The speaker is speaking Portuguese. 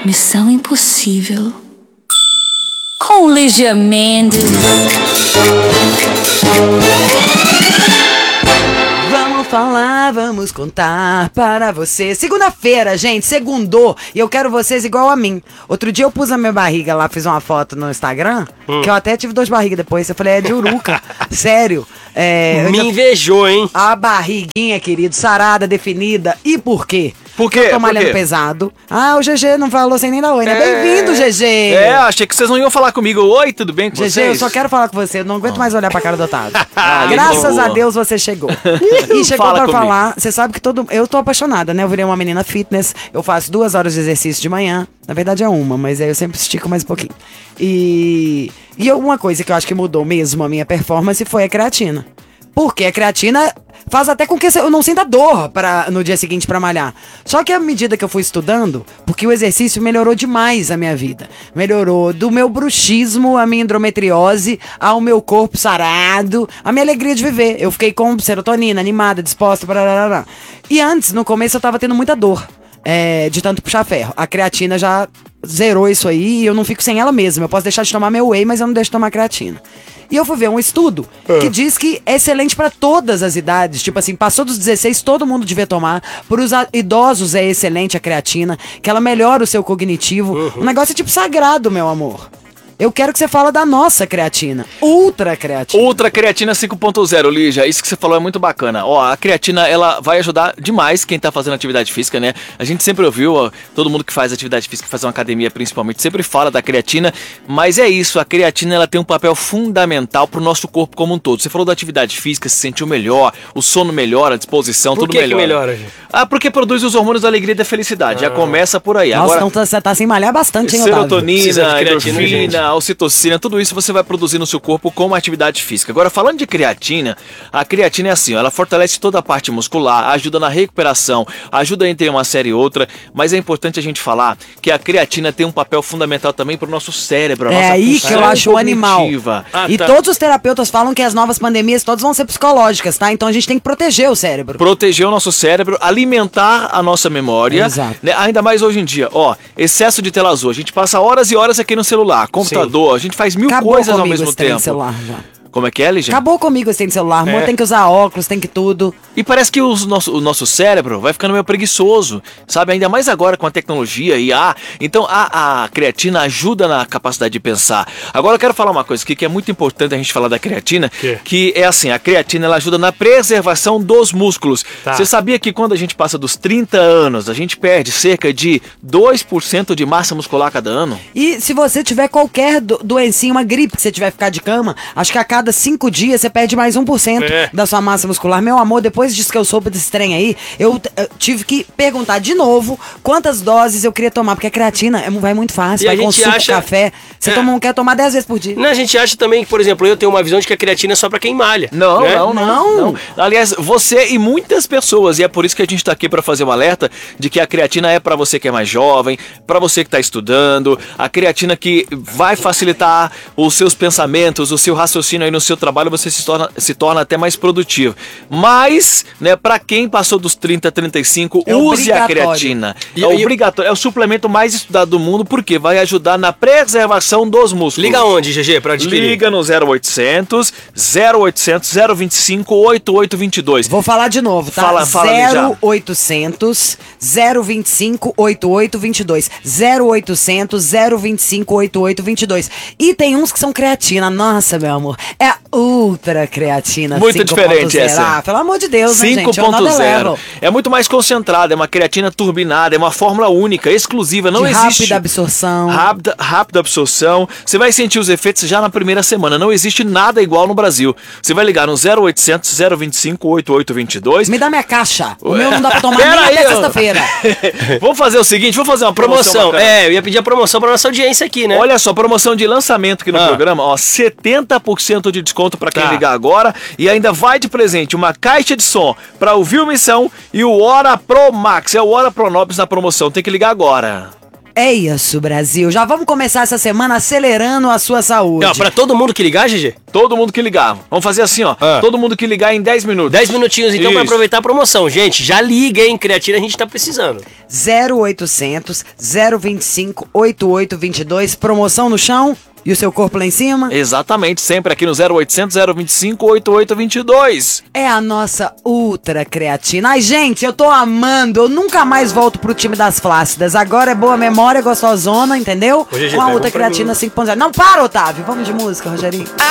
Missão Impossível com Lígia Mendes. Vamos falar, vamos contar para você. Segunda-feira, gente, segundou. E eu quero vocês igual a mim. Outro dia eu pus a minha barriga lá, fiz uma foto no Instagram, que eu até tive 2 barrigas depois. Eu falei, é de uruca. Sério. Me invejou, hein? A barriguinha, querido, sarada, definida. E por quê? Por quê? Eu tô malhando pesado. O GG não falou sem nem dar oi, né? Bem-vindo, GG! Achei que vocês não iam falar comigo. Oi, tudo bem com vocês? GG, eu só quero falar com você. Eu não aguento mais olhar pra cara do Otávio. Graças a Deus você chegou. E chegou Fala pra comigo. falar. Você sabe que eu tô apaixonada, né? Eu virei uma menina fitness. Eu faço 2 horas de exercício de manhã. Na verdade é 1, mas aí eu sempre estico mais um pouquinho. E uma coisa que eu acho que mudou mesmo a minha performance foi a creatina. Porque a creatina faz até com que eu não sinta dor no dia seguinte pra malhar. Só que à medida que eu fui estudando, porque o exercício melhorou demais a minha vida. Melhorou do meu bruxismo, a minha endometriose, ao meu corpo sarado, a minha alegria de viver. Eu fiquei com serotonina, animada, disposta, blá. E antes, no começo, eu tava tendo muita dor. De tanto puxar ferro. A creatina já zerou isso aí e eu não fico sem ela mesma. Eu posso deixar de tomar meu whey, mas eu não deixo de tomar creatina. E eu fui ver um estudo que diz que é excelente pra todas as idades. Tipo assim, passou dos 16, todo mundo devia tomar. Para os idosos é excelente a creatina, que ela melhora o seu cognitivo. O negócio é tipo sagrado, meu amor. Eu quero que você fale da nossa creatina. Ultra creatina. Ultra creatina 5.0, Lígia. Isso que você falou é muito bacana. A creatina, ela vai ajudar demais quem tá fazendo atividade física, né? A gente sempre ouviu, todo mundo que faz atividade física, faz uma academia principalmente, sempre fala da creatina. Mas é isso, a creatina, ela tem um papel fundamental pro nosso corpo como um todo. Você falou da atividade física, se sentiu melhor, o sono melhora, a disposição, tudo melhora. Por que melhora, gente? Porque produz os hormônios da alegria e da felicidade. Já começa por aí. Nossa, Agora, então você tá sem malhar bastante, hein, Otávio? serotonina, creatina, endorfina, a ocitocina, tudo isso você vai produzir no seu corpo com uma atividade física. Agora, falando de creatina, a creatina é assim, ela fortalece toda a parte muscular, ajuda na recuperação, ajuda entre uma série e outra, mas é importante a gente falar que a creatina tem um papel fundamental também pro nosso cérebro, a nossa aí que eu acho o animal. cognitiva. E todos os terapeutas falam que as novas pandemias todas vão ser psicológicas, tá? Então a gente tem que proteger o cérebro. Proteger o nosso cérebro, alimentar a nossa memória. Exato. Né? Ainda mais hoje em dia, excesso de tela azul. A gente passa horas e horas aqui no celular, computador, a gente faz mil Acabou coisas ao comigo mesmo esse trem de tempo. celular já. Como é que é, Lígia? Acabou comigo esse trem de celular. Amor, tem que usar óculos, tem que tudo. E parece que o nosso cérebro vai ficando meio preguiçoso, sabe? Ainda mais agora com a tecnologia, IA. Então a creatina ajuda na capacidade de pensar. Agora eu quero falar uma coisa aqui que é muito importante a gente falar da creatina, que é assim, a creatina ela ajuda na preservação dos músculos. Você sabia que quando a gente passa dos 30 anos, a gente perde cerca de 2% de massa muscular cada ano? E se você tiver qualquer doencinha, uma gripe que você tiver ficar de cama, acho que a cada 5 dias você perde mais 1% da sua massa muscular. Meu amor, depois disso que eu soube desse trem aí, eu tive que perguntar de novo quantas doses eu queria tomar, porque a creatina vai muito fácil, E vai a com gente suco, acha- café. Você quer tomar 10 vezes por dia. Não, a gente acha também que, por exemplo, eu tenho uma visão de que a creatina é só pra quem malha. Não, né? não. Aliás, você e muitas pessoas, e é por isso que a gente tá aqui pra fazer um alerta de que a creatina é pra você que é mais jovem, pra você que tá estudando, a creatina que vai facilitar os seus pensamentos, o seu raciocínio aí no seu trabalho, você se torna até mais produtivo. Mas, né, pra quem passou dos 30, 35, use a creatina. É obrigatório, é o suplemento mais estudado do mundo, porque vai ajudar na preservação dos músculos. Liga onde, GG, pra adquirir? Liga no 0800 025 8822. Vou falar de novo, tá? Fala, Lígia. 0800 025 8822. 0800 025 8822. E tem uns que são creatina. Nossa, meu amor. É a ultra creatina. Muito 5.0. diferente essa. Pelo amor de Deus, né, gente? 5.0. É muito mais concentrada, é uma creatina turbinada, é uma fórmula única, exclusiva, não De existe. rápida absorção. Rápida absorção. Você vai sentir os efeitos já na primeira semana. Não existe nada igual no Brasil. Você vai ligar no 0800 025 8822. Me dá minha caixa. O meu não dá pra tomar Pera nem aí, até ó. sexta-feira. Vamos fazer o seguinte, vamos fazer uma promoção. Promoção. bacana. Eu ia pedir a promoção pra nossa audiência aqui, né? Olha só, promoção de lançamento aqui no programa, 70% de desconto pra quem ligar agora e ainda vai de presente uma caixa de som pra ouvir o Missão e o Hora Pro Max, é o Hora Pro Nobis na promoção, tem que ligar agora. É isso, Brasil. Já vamos começar essa semana acelerando a sua saúde. Não, pra todo mundo que ligar, GG? Todo mundo que ligar. Vamos fazer assim, ó. Todo mundo que ligar em 10 minutos. 10 minutinhos, então, pra Isso. aproveitar a promoção. Gente, já liga, hein? Creatina a gente tá precisando. 0800 025 8822. Promoção no chão e o seu corpo lá em cima. Exatamente, sempre aqui no 0800 025 8822. É a nossa ultra creatina. Ai, gente, eu tô amando. Eu nunca mais volto pro time das flácidas. Agora é boa memória, gostosona, entendeu? Ô, GG, Com a pega ultra um pra creatina 5.0. Não, para, Otávio. Vamos de música, Rogerinho.